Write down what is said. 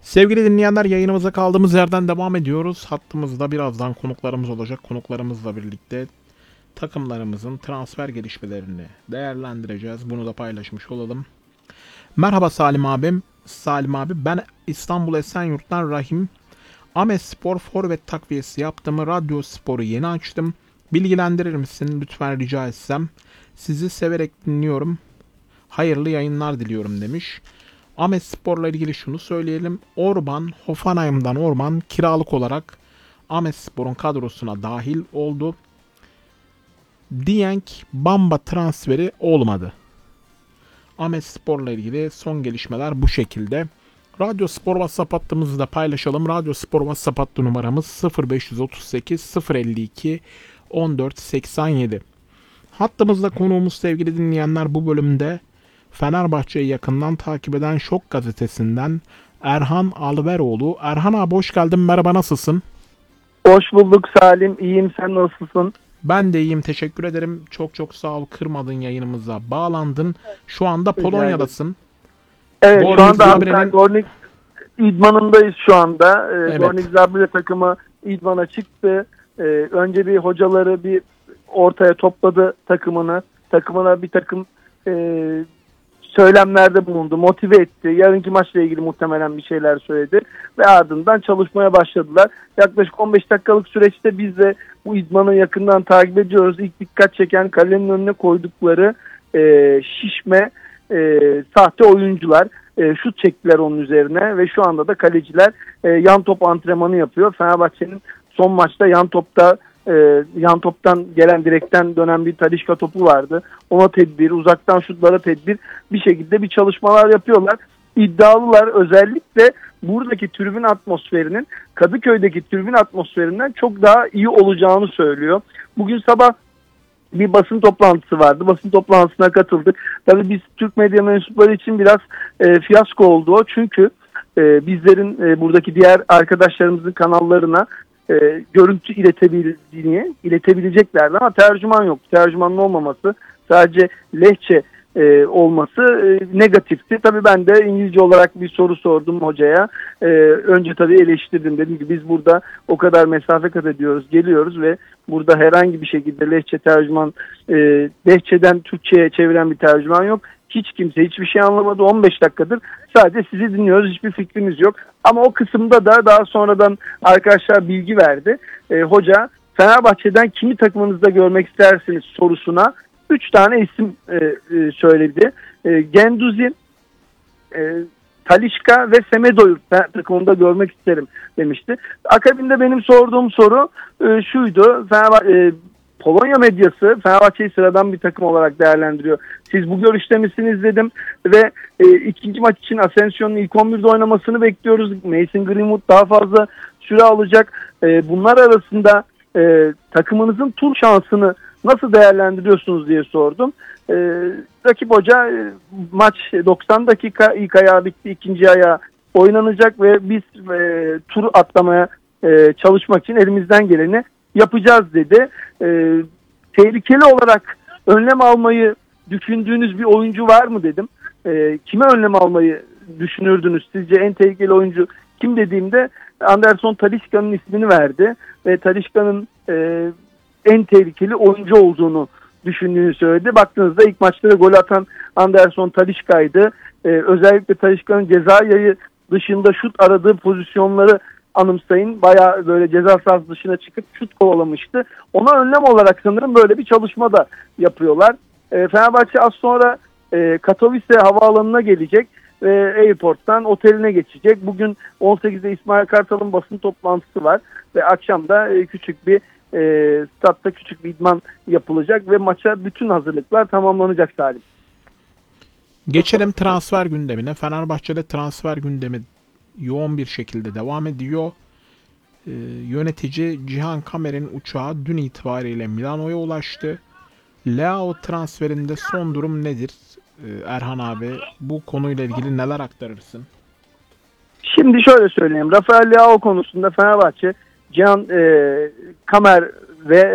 Sevgili dinleyenler, yayınımıza kaldığımız yerden devam ediyoruz. Hattımızda birazdan konuklarımız olacak. Konuklarımızla birlikte takımlarımızın transfer gelişmelerini değerlendireceğiz. Bunu da paylaşmış olalım. Merhaba Salim abim. Salim abi, ben İstanbul Esenyurt'tan Rahim. Amespor forvet takviyesi yaptım. Radyo Spor'u yeni açtım. Bilgilendirir misin lütfen rica etsem. Sizi severek dinliyorum. Hayırlı yayınlar diliyorum demiş. Amesspor'la ilgili şunu söyleyelim. Hoffenheim'dan Orban kiralık olarak Amesspor'un kadrosuna dahil oldu. Dieng Bamba transferi olmadı. Amesspor'la ilgili son gelişmeler bu şekilde. Radyo Spor WhatsApp hattımızı da paylaşalım. Radyo Spor WhatsApp hattı numaramız 0538 052 1487. Hattımızda konuğumuz sevgili dinleyenler bu bölümde Fenerbahçe'yi yakından takip eden Şok Gazetesi'nden Erhan Alveroğlu. Erhan abi hoş geldin. Merhaba, nasılsın? Hoş bulduk Salim. İyiyim, sen nasılsın? Ben de iyiyim, teşekkür ederim. Çok sağ ol, kırmadın, yayınımıza bağlandın. Şu anda Polonya'dasın. Evet, Gornik şu anda Zabre'nin Gornik İdman'ındayız şu anda. Evet. Gornik Zabre takımı İdman'a çıktı. Önce bir hocaları bir ortaya topladı takımını. Takımına bir takım söylemlerde bulundu, motive etti. Yarınki maçla ilgili muhtemelen bir şeyler söyledi ve ardından çalışmaya başladılar. Yaklaşık 15 dakikalık süreçte biz de bu idmanı yakından takip ediyoruz. İlk dikkat çeken kalenin önüne koydukları şişme sahte oyuncular. Şut çektiler onun üzerine ve şu anda da kaleciler yan top antrenmanı yapıyor. Fenerbahçe'nin son maçta yan toptan gelen direkten dönen bir Talisca topu vardı. Ona tedbir, uzaktan şutlara tedbir, bir şekilde bir çalışmalar yapıyorlar. İddialılar, özellikle buradaki tribün atmosferinin Kadıköy'deki tribün atmosferinden çok daha iyi olacağını söylüyor. Bugün sabah bir basın toplantısı vardı. Basın toplantısına katıldık. Tabii biz Türk medya mensupları için biraz fiyasko oldu o. Çünkü bizlerin buradaki diğer arkadaşlarımızın kanallarına görüntü iletebileceklerdi ama tercüman yok. Tercümanın olmaması, sadece lehçe olması negatifti. Tabii ben de İngilizce olarak bir soru sordum hocaya. Önce tabii eleştirdim. Dedim ki biz burada o kadar mesafe kat ediyoruz, geliyoruz ve burada herhangi bir şekilde lehçe tercüman, lehçeden Türkçe'ye çeviren bir tercüman yok. Hiç kimse hiçbir şey anlamadı. 15 dakikadır sadece sizi dinliyoruz. Hiçbir fikrimiz yok. Ama o kısımda da daha sonradan arkadaşlar bilgi verdi. Hoca Fenerbahçe'den kimi takımınızda görmek istersiniz sorusuna 3 tane isim söyledi. Genduzi, Talisca ve Semedo'yu takımında görmek isterim demişti. Akabinde benim sorduğum soru şuydu. Polonya medyası Fenerbahçe'yi sıradan bir takım olarak değerlendiriyor. Siz bu görüşte misiniz dedim ve ikinci maç için Asensio'nun ilk 11'de oynamasını bekliyoruz. Mason Greenwood daha fazla süre alacak. Bunlar arasında takımınızın tur şansını nasıl değerlendiriyorsunuz diye sordum. Rakip hoca maç 90 dakika, ilk ayağı bitti, ikinci ayağı oynanacak ve biz tur atlamaya çalışmak için elimizden geleni yapacağız dedi. Tehlikeli olarak önlem almayı düşündüğünüz bir oyuncu var mı dedim. Kime önlem almayı düşünürdünüz? Sizce en tehlikeli oyuncu kim dediğimde Anderson Talisca'nın ismini verdi ve Talisca'nın en tehlikeli oyuncu olduğunu düşündüğünü söyledi. Baktığınızda ilk maçta da gol atan Anderson Talisca'ydı. Özellikle Talisca'nın ceza yayı dışında şut aradığı pozisyonları anımsayın. Bayağı böyle ceza sahası dışına çıkıp şut kovalamıştı. Ona önlem olarak sanırım böyle bir çalışma da yapıyorlar. Fenerbahçe az sonra Katowice havaalanına gelecek ve Airport'tan oteline geçecek. Bugün 18'de İsmail Kartal'ın basın toplantısı var ve akşam da küçük bir statta küçük bir idman yapılacak ve maça bütün hazırlıklar tamamlanacak Salim. geçelim transfer gündemine. Fenerbahçe'de transfer gündemi yoğun bir şekilde devam ediyor. Yönetici Cihan Kamer'in uçağı dün itibariyle Milano'ya ulaştı. Leao transferinde son durum nedir? Erhan abi, bu konuyla ilgili neler aktarırsın? Şimdi şöyle söyleyeyim. Rafael Leao konusunda Fenerbahçe Cihan Kamer ve